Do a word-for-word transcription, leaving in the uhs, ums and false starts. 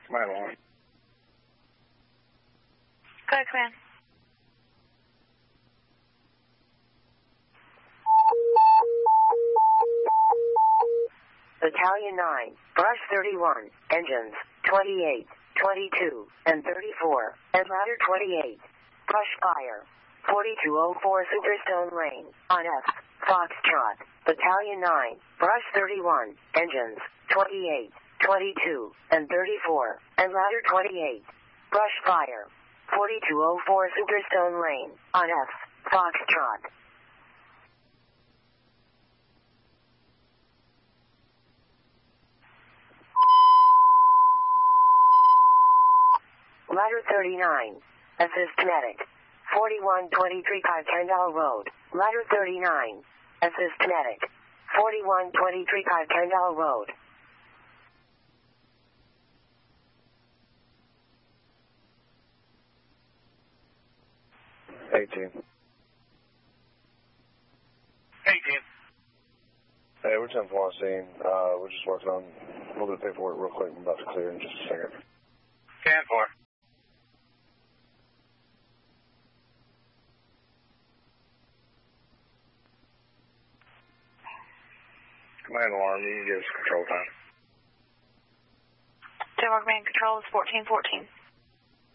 Command alarm. Go ahead, command. Battalion nine, Brush thirty-one, engines twenty-eight, twenty-two, and thirty-four, and ladder twenty-eight. Brush fire. forty-two oh four Superstone Lane, on F, Foxtrot. Battalion nine, Brush thirty-one, engines twenty-eight, twenty-two, and thirty-four, and ladder twenty-eight. Brush fire. forty-two oh four Superstone Lane, on F, Foxtrot. Ladder thirty-nine, assist medic. forty-one twenty-three five Kendall Road, ladder thirty-nine, assist medic. forty-one twenty-three five Kendall Road. eighteen. eighteen. Hey, we're ten four on scene. Uh, we're just working on a little bit of paperwork real quick. I'm about to clear in just a second. ten four. Command alarm, you can give us control time. General command control is fourteen fourteen.